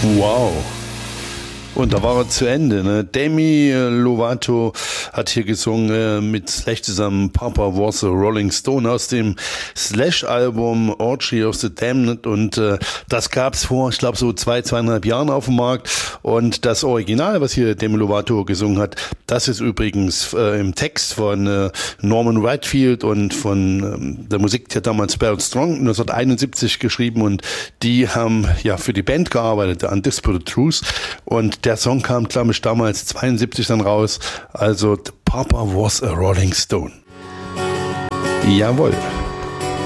Wow. Und da war er zu Ende. Ne? Demi Lovato hat hier gesungen mit Slash zusammen Papa Was a Rolling Stone aus dem Slash-Album Orgy of the Damned. Und das gab's vor, ich glaube, so 2,5 Jahren auf dem Markt. Und das Original, was hier Demi Lovato gesungen hat, das ist übrigens im Text von Norman Whitefield und von der Musik, die hat damals Barrett Strong 1971 geschrieben. Und die haben ja für die Band gearbeitet, an Undisputed Truth. Und der Song kam, glaube ich, damals 72 dann raus. Also, Papa Was a Rolling Stone. Jawohl.